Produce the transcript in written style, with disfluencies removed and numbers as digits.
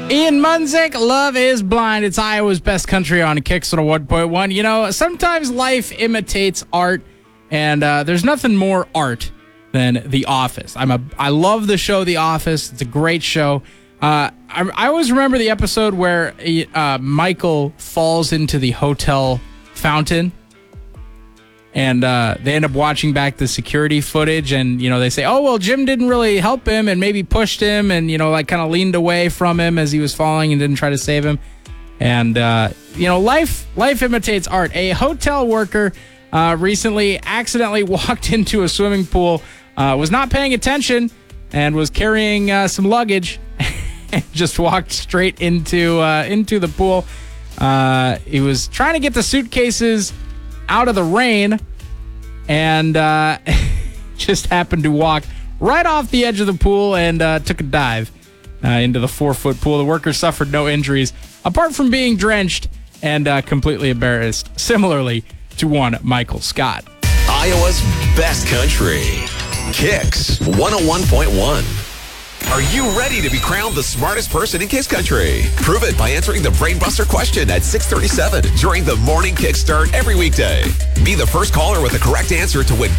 Ian Munzik, Love is Blind. It's Iowa's best country on Kicks 101.1. You know, sometimes life imitates art, and there's nothing more art than The Office. I love the show The Office. It's a great show. I always remember the episode where Michael falls into the hotel fountain, and they end up watching back the security footage, and, you know, they say, oh, well, Jim didn't really help him and maybe pushed him and, you know, like kind of leaned away from him as he was falling and didn't try to save him. And, you know, life imitates art. A hotel worker recently accidentally walked into a swimming pool, was not paying attention, and was carrying some luggage and just walked straight into the pool. He was trying to get the suitcases out of the rain, and just happened to walk right off the edge of the pool and took a dive into the 4-foot pool. The worker suffered no injuries apart from being drenched and completely embarrassed, similarly to one Michael Scott. Iowa's best country. Kicks 101.1. Are you ready to be crowned the smartest person in Kicks Country? Prove it by answering the Brainbuster question at 6:37 during the Morning Kickstart every weekday. Be the first caller with the correct answer to win